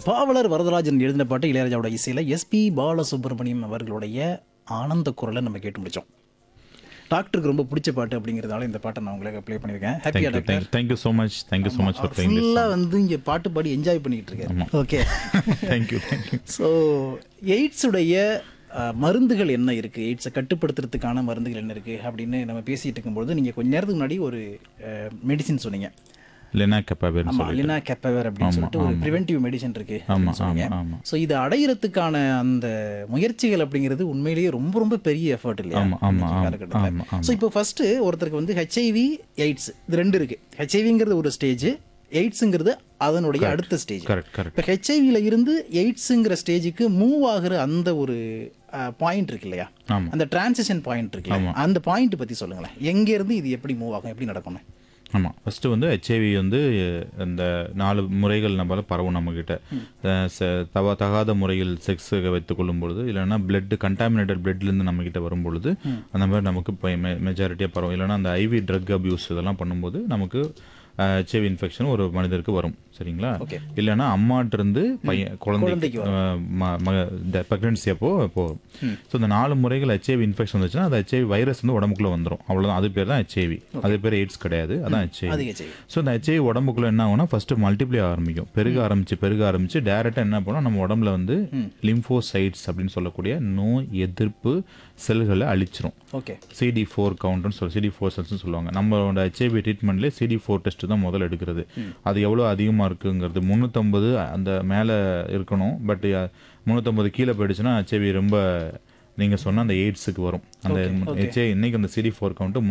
பாவலர் வரதராஜன் எழுதின பாட்டு இளையராஜாவோட இசையில் எஸ்பி பாலசுப்ரமணியம் அவர்களுடைய ஆனந்த குரலை நம்ம கேட்டு முடித்தோம். டாக்டருக்கு ரொம்ப பிடிச்ச பாட்டு அப்படிங்கிறதால இந்த பாட்டை நான் உங்களுக்கு ப்ளே பண்ணியிருக்கேன். ஹாப்பியா doctor? Thank you so much for playing this. ஃபுல்லாக வந்து இங்கே பாட்டு பாடி என்ஜாய் பண்ணிக்கிட்டு இருக்கேன். Okay, thank you. ஸோ எய்ட்ஸுடைய மருந்துகள் என்ன இருக்குது, எய்ட்ஸை கட்டுப்படுத்துறதுக்கான மருந்துகள் என்ன இருக்குது அப்படின்னு நம்ம பேசிகிட்டு இருக்கும்போது நீங்கள் கொஞ்ச நேரத்துக்கு முன்னாடி ஒரு மெடிசின் சொன்னீங்க, லெனாகெப்பவேர். லெனாகெப்பவேர் அப்படின்னு சொல்லிட்டு ஒரு ப்ரிவென்டிவ் மெடிசன் இருக்கு. ஸோ இது அடையிறதுக்கான அந்த முயற்சிகள் அப்படிங்கிறது உண்மையிலேயே ரொம்ப ரொம்ப பெரிய எஃபர்ட் இல்லையா காலகட்டத்தில். ஸோ இப்போ ஃபர்ஸ்ட் ஒருத்தருக்கு வந்து ஹெச்ஐவி எய்ட்ஸ் இது ரெண்டு இருக்கு. ஹெச்ஐவிங்கிறது ஒரு ஸ்டேஜ், எய்ட்ஸுங்கிறது அதனுடைய அடுத்த ஸ்டேஜ். இப்போ ஹெச்ஐவியில் இருந்து எய்ட்ஸுங்கிற ஸ்டேஜுக்கு மூவ் ஆகுற அந்த ஒரு பாயிண்ட் இருக்கு இல்லையா, அந்த டிரான்சிஷன் பாயிண்ட் இருக்கு, அந்த பாயிண்ட் பற்றி சொல்லுங்களேன். எங்கேருந்து இது எப்படி மூவ் ஆகும், எப்படி நடக்கணும்? ஆமாம், ஃபஸ்ட்டு வந்து ஹெச்ஐவி வந்து இந்த 4 முறைகள் நம்மளால் பரவும். நம்மக்கிட்ட தகாத முறையில் செக்ஸ் வைத்துக் கொள்ளும் பொழுது, இல்லைன்னா பிளட் கண்டாமினேட்டட் பிளட்லேருந்து நம்மக்கிட்ட வரும்பொழுது அந்த மாதிரி நமக்கு மெஜாரிட்டியாக பரவும். இல்லைன்னா அந்த ஐவி ட்ரக் அப்யூஸ் இதெல்லாம் பண்ணும்போது நமக்கு ஹெச்ஐவி இன்ஃபெக்ஷன் ஒரு மனிதருக்கு வரும். சரிங்களா? இல்லைன்னா அம்மாட்டிருந்து பையன் குழந்தைக்கு ப்ரெக்னன்சி அப்போ போகும். ஸோ இந்த 4 முறைகள் ஹெச்ஐவி இன்ஃபெக்ஷன் வந்துச்சுன்னா அது ஹெச்ஐவி வைரஸ் வந்து உடம்புக்குள்ளே வந்துடும். அவ்வளோதான், அது பேர் தான் ஹெச்ஐவி. அது பேர் எய்ட்ஸ் கிடையாது, அதான் ஹெச்ஐவி. ஸோ இந்த ஹெச்ஐவி உடம்புக்குள்ளே என்ன ஆகும்னா ஃபர்ஸ்ட் மல்டிப்ளை ஆரம்பிக்கும், பெருக ஆரம்பிச்சு டேரெக்டாக என்ன பண்ணும், நம்ம உடம்புல வந்து லிம்போசைட்ஸ் அப்படின்னு சொல்லக்கூடிய நோய் எதிர்ப்பு செல்களை அழிச்சிரும். CD4 கவுண்ட்னு CD4 செல்ஸ்னு சொல்லுவாங்க. நம்மளோட ஹெச்ஐவி ட்ரீட்மெண்ட்லேயே CD4 டெஸ்ட் தான் முதல்ல எடுக்கிறது. அது எவ்வளோ அதிகமாக இருக்குங்கிறது 350 அந்த மேலே இருக்கணும். பட் 350 கீழே போயிடுச்சுன்னா ஹெச்ஐவி ரொம்ப நீங்கள் சொன்ன அந்த எய்ட்ஸுக்கு வரும். அந்த ஹெச்ஐவி இன்னைக்கு அந்த CD4 கவுண்ட்டு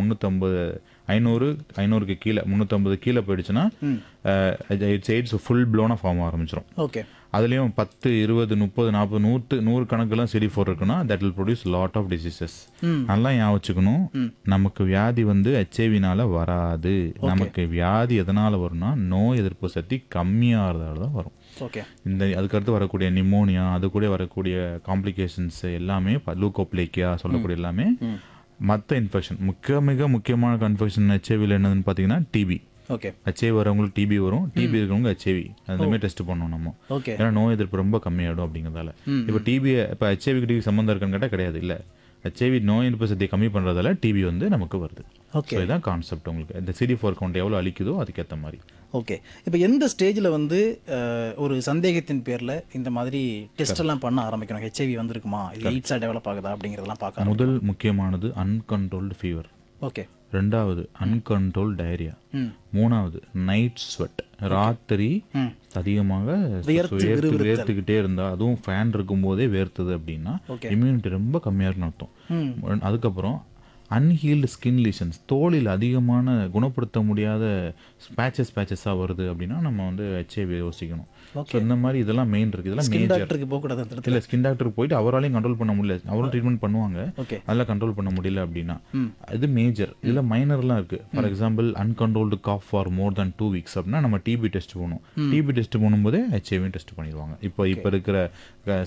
500க்கு கீழே 350 கீழே போயிடுச்சுன்னா எய்ட்ஸ் ஃபுல் ப்ளோனாக ஃபார்ம் ஆரம்பிச்சிடும். அதுலேயும் 10, 20, 30, 40, 100 கணக்கெல்லாம் CD4 இருக்குன்னா that will produce lot of diseases. நல்லா ஞாபகம் வச்சுக்கணும், நமக்கு வியாதி வந்து ஹெச்ஐவினால வராது. நமக்கு வியாதி எதனால வரும்னா நோய் எதிர்ப்பு சக்தி கம்மியாகிறதால தான் வரும். இந்த அதுக்கடுத்து வரக்கூடிய நிமோனியா, அது கூட வரக்கூடிய காம்ப்ளிகேஷன்ஸ் எல்லாமே லூகோப்ளேக்கியா சொல்லக்கூடிய எல்லாமே மற்ற இன்ஃபெக்ஷன். மிக முக்கியமான இன்ஃபெக்ஷன் ஹெச்ஐவியில் என்னதுன்னு பார்த்தீங்கன்னா டிபி. ஹெச்ஐவி வரவங்களுக்கு டிபி வரும், டிபி இருக்கிறவங்க ஹெச்ஐவி அந்த மாதிரி டெஸ்ட் பண்ணணும் நம்ம. ஏன்னா நோய் எதிர்ப்பு ரொம்ப கம்மியாயிடும் அப்படிங்கிறதால. இப்போ ஹெச்ஐவிக்கு டிபி சம்மந்தம் இருக்கான்னு கேட்டால் கிடையாது. இல்லை, ஹெச்ஐவி நோய் எதிர்ப்பு சக்தியை கம்மி பண்ணுறதால டிபி வந்து நமக்கு வருது. இதுதான் கான்செப்ட். உங்களுக்கு இந்த CD4 கவுண்ட் எவ்வளோ அழிக்குதோ அதுக்கேற்ற மாதிரி. ஓகே, இப்போ எந்த ஸ்டேஜில் வந்து ஒரு சந்தேகத்தின் பேரில் இந்த மாதிரி டெஸ்ட் எல்லாம் பண்ண ஆரம்பிக்கணும்? ஹெச்ஐவி வந்திருக்குமா, எய்ட்ஸாக டெவலப் ஆகுதா அப்படிங்கிறதெல்லாம் பார்க்க. முதல் முக்கியமானது அன்கண்ட்ரோல்டு ஃபீவர். ரெண்டாவது அன்கண்ட்ரோல் டயரியா. மூணாவது நைட் ஸ்வெட், ராத்திரி அதிகமாக வேர்த்துக்கிட்டே இருந்தா, அதுவும் ஃபேன் இருக்கும் போதே வேர்த்துது அப்படின்னா இம்யூனிட்டி ரொம்ப கம்மியாக இருக்குன்னு அர்த்தம். அதுக்கப்புறம் அன்ஹீல்டு ஸ்கின் லீஷன்ஸ், தோலில் அதிகமான குணப்படுத்த முடியாத பேச்சஸாக வருது அப்படின்னா நம்ம வந்து ஹெச்ஐவி யோசிக்கணும். ஸோ இந்த மாதிரி இதெல்லாம் மெயின் இருக்குது. இதெல்லாம் மேஜர். இல்லை, ஸ்கின் டாக்டருக்கு போயிட்டு அவராலையும் கண்ட்ரோல் பண்ண முடியல, அவரும் ட்ரீட்மெண்ட் பண்ணுவாங்க, அதெல்லாம் கண்ட்ரோல் பண்ண முடியல அப்படின்னா இது மேஜர். இதில் மைனர்லாம் இருக்குது. For example uncontrolled cough for more then 2 weeks அப்படின்னா நம்ம டிபி டெஸ்ட் பண்ணுவோம். டிபி டெஸ்ட் பண்ணும்போதே ஹெச்ஐவி டெஸ்ட் பண்ணிடுவாங்க. இப்போ இருக்கிற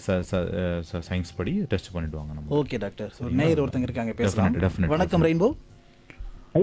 சயின்ஸ் படி டெஸ்ட் பண்ணிடுவாங்க நம்ம. ஓகே டாக்டர், நேயர் ஒருத்தங்க இருக்காங்க, பேசலாம். வணக்கம் ரெயின்போ.